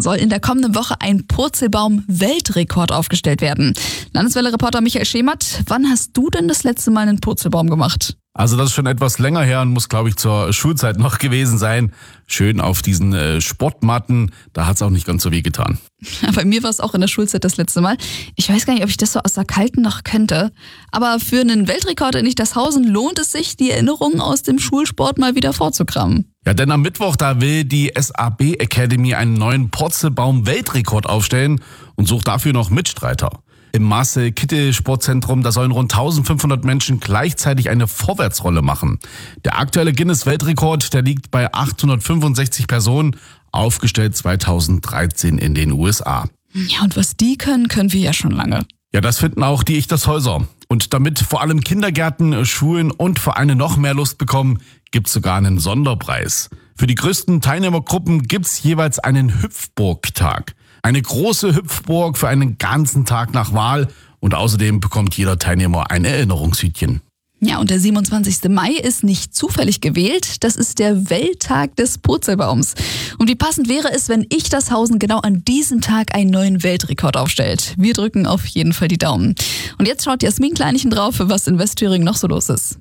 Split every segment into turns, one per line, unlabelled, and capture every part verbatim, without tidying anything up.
soll in der kommenden Woche ein Purzelbaum-Weltrekord aufgestellt werden. Landeswelle-Reporter Michael Schemert, wann hast du denn das letzte Mal einen Purzelbaum gemacht?
Also das ist schon etwas länger her und muss, glaube ich, zur Schulzeit noch gewesen sein. Schön auf diesen äh, Sportmatten, da hat es auch nicht ganz so weh getan.
Ja, bei mir war es auch in der Schulzeit das letzte Mal. Ich weiß gar nicht, ob ich das so aus der Kalten noch könnte. Aber für einen Weltrekord in Nichtershausen lohnt es sich, die Erinnerungen aus dem Schulsport mal wieder vorzukramen.
Ja, denn am Mittwoch, da will die S A B Academy einen neuen Purzelbaum-Weltrekord aufstellen und sucht dafür noch Mitstreiter. Im Marcel-Kittel-Sportzentrum, da sollen rund eintausendfünfhundert Menschen gleichzeitig eine Vorwärtsrolle machen. Der aktuelle Guinness-Weltrekord, der liegt bei achthundertfünfundsechzig Personen, aufgestellt zweitausenddreizehn in den U S A.
Ja, und was die können, können wir ja schon lange.
Ja, das finden auch die Ichtershäuser. Und damit vor allem Kindergärten, Schulen und Vereine noch mehr Lust bekommen, gibt's sogar einen Sonderpreis. Für die größten Teilnehmergruppen gibt's jeweils einen Hüpfburg-Tag. Eine große Hüpfburg für einen ganzen Tag nach Wahl und außerdem bekommt jeder Teilnehmer ein Erinnerungshütchen.
Ja, und der siebenundzwanzigster Mai ist nicht zufällig gewählt. Das ist der Welttag des Purzelbaums. Und wie passend wäre es, wenn Ichtershausen genau an diesem Tag einen neuen Weltrekord aufstellt. Wir drücken auf jeden Fall die Daumen. Und jetzt schaut Jasmin Kleinchen drauf, was in Westthüringen noch so los ist.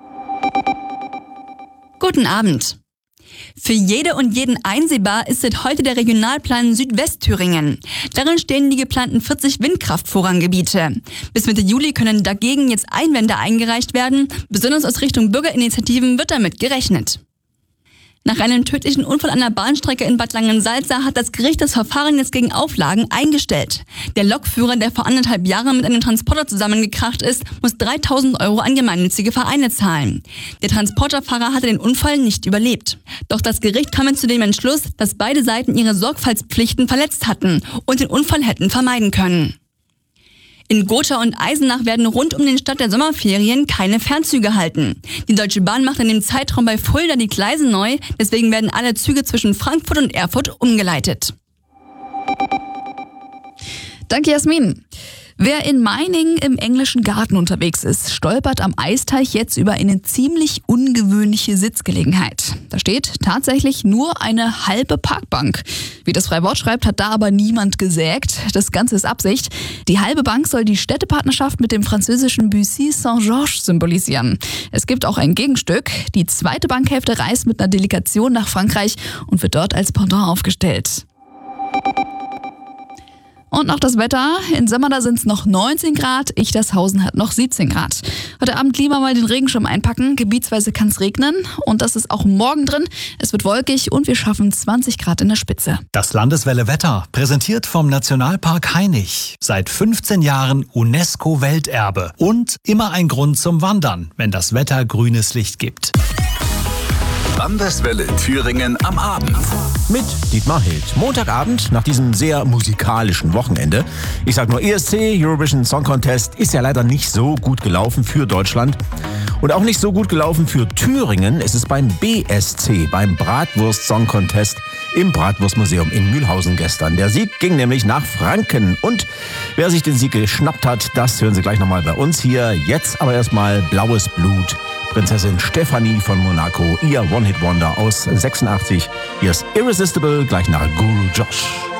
Guten Abend. Für jede und jeden einsehbar ist seit heute der Regionalplan Südwestthüringen. Darin stehen die geplanten vierzig Windkraftvorranggebiete. Bis Mitte Juli können dagegen jetzt Einwände eingereicht werden. Besonders aus Richtung Bürgerinitiativen wird damit gerechnet. Nach einem tödlichen Unfall an der Bahnstrecke in Bad Langensalza hat das Gericht das Verfahren jetzt gegen Auflagen eingestellt. Der Lokführer, der vor anderthalb Jahren mit einem Transporter zusammengekracht ist, muss dreitausend Euro an gemeinnützige Vereine zahlen. Der Transporterfahrer hatte den Unfall nicht überlebt. Doch das Gericht kam zu dem Entschluss, dass beide Seiten ihre Sorgfaltspflichten verletzt hatten und den Unfall hätten vermeiden können. In Gotha und Eisenach werden rund um den Start der Sommerferien keine Fernzüge halten. Die Deutsche Bahn macht in dem Zeitraum bei Fulda die Gleise neu, deswegen werden alle Züge zwischen Frankfurt und Erfurt umgeleitet.
Danke, Jasmin. Wer in Meiningen im englischen Garten unterwegs ist, stolpert am Eisteich jetzt über eine ziemlich ungewöhnliche Sitzgelegenheit. Da steht tatsächlich nur eine halbe Parkbank. Wie das freie Wort schreibt, hat da aber niemand gesägt. Das Ganze ist Absicht. Die halbe Bank soll die Städtepartnerschaft mit dem französischen Bussy Saint-Georges symbolisieren. Es gibt auch ein Gegenstück. Die zweite Bankhälfte reist mit einer Delegation nach Frankreich und wird dort als Pendant aufgestellt. Und noch das Wetter. In Sömmerda sind es noch neunzehn Grad, Ichtershausen hat noch siebzehn Grad. Heute Abend lieber mal den Regenschirm einpacken, gebietsweise kann es regnen. Und das ist auch morgen drin. Es wird wolkig und wir schaffen zwanzig Grad in der Spitze.
Das Landeswelle Wetter, präsentiert vom Nationalpark Hainich. Seit fünfzehn Jahren UNESCO-Welterbe. Und immer ein Grund zum Wandern, wenn das Wetter grünes Licht gibt.
Landeswelle Thüringen am Abend.
Mit Dietmar Hild. Montagabend nach diesem sehr musikalischen Wochenende. Ich sag nur, E S C, Eurovision Song Contest, ist ja leider nicht so gut gelaufen für Deutschland. Und auch nicht so gut gelaufen für Thüringen. Es ist beim B S C, beim Bratwurst Song Contest im Bratwurstmuseum in Mühlhausen gestern. Der Sieg ging nämlich nach Franken. Und wer sich den Sieg geschnappt hat, das hören Sie gleich nochmal bei uns hier. Jetzt aber erstmal Blaues Blut. Prinzessin Stefanie von Monaco, ihr One-Hit-Wonder aus sechsundachtzig. Hier ist Irresistible, gleich nach Guru Josh.